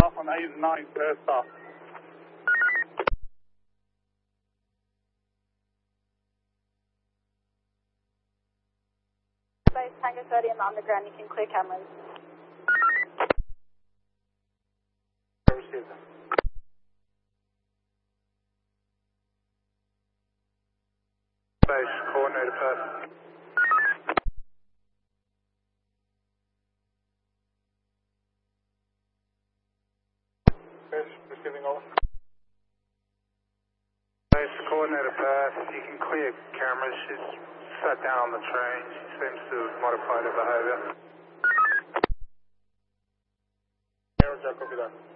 off on 8 and 9, first off. Base Tango 30 on the underground, you can clear cameras. Receive them. Base, coordinated person. Base, receiving over. Base, coordinated pass. You can clear cameras. She's sat down on the train. She seems to have modified her behaviour. Aerojet, copy that.